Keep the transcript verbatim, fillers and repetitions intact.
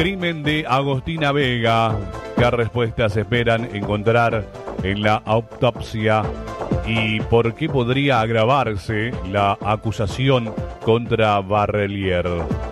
Crimen de Agostina Vega. ¿Qué respuestas esperan encontrar en la autopsia? ¿Y por qué podría agravarse la acusación contra Barrelier?